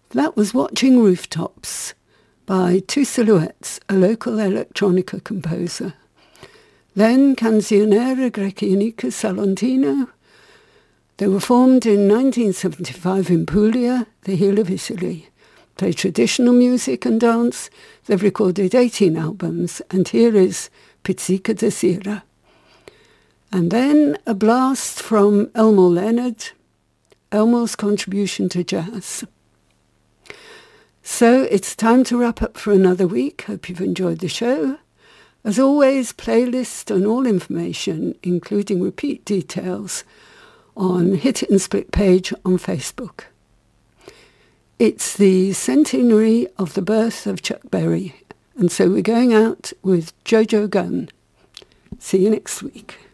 That was Watching Rooftops by Two Silhouettes, a local electronica composer. Then Canzionere Greciniche Salentino. They were formed in 1975 in Puglia, the heel of Italy. Play traditional music and dance. They've recorded 18 albums, and here is Pizzica de Sera. And then a blast from Elmore Leonard, Elmore's contribution to jazz. So it's time to wrap up for another week. Hope you've enjoyed the show. As always, playlist and all information, including repeat details, on Hit It and Split page on Facebook. It's the centenary of the birth of Chuck Berry, and so we're going out with Jojo Gunn. See you next week.